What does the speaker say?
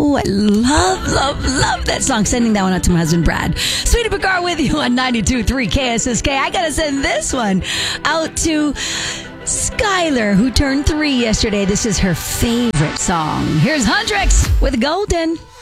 Oh, I love that song. Sending that one out to my husband, Brad. Sweetie Pecar with you on 92.3 KSSK. I gotta send this one out to Skylar, who turned 3 yesterday. This is her favorite song. Here's Hundrix with Golden.